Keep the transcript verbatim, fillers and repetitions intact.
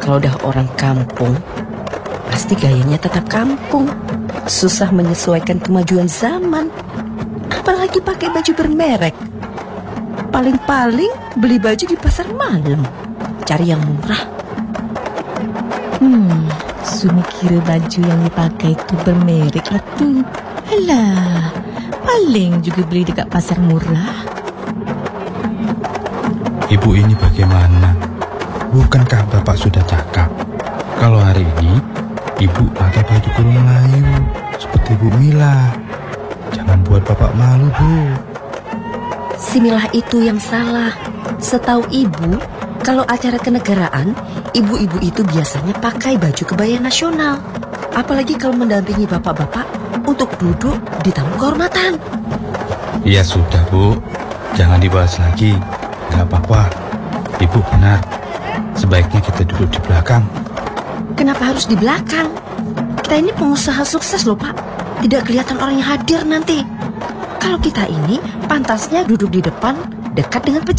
Kalau udah orang kampung, pasti gayanya tetap kampung. Susah menyesuaikan kemajuan zaman. Apalagi pakai baju bermerek. Paling-paling beli baju di pasar malam. Cari yang murah. Hmm, Sumi kira baju yang dipakai itu bermerek lah tuh. Alah, paling juga beli dekat pasar murah. Ibu ini bagaimana? Bukankah Bapak sudah cakap kalau hari ini Ibu pakai baju kurung Melayu seperti Bu Mila? Jangan buat Bapak malu, Bu. Si Milah itu yang salah. Setahu ibu, kalau acara kenegaraan, ibu-ibu itu biasanya pakai baju kebaya nasional. Apalagi kalau mendampingi bapak-bapak untuk duduk di tamu kehormatan. Ya sudah, Bu. Jangan dibahas lagi. Gak apa-apa. Ibu benar. Sebaiknya kita duduk di belakang. Kenapa harus di belakang? Kita ini pengusaha sukses loh, Pak. Tidak kelihatan orang yang hadir nanti. Kalau kita ini pantasnya duduk di depan, dekat dengan pejabat.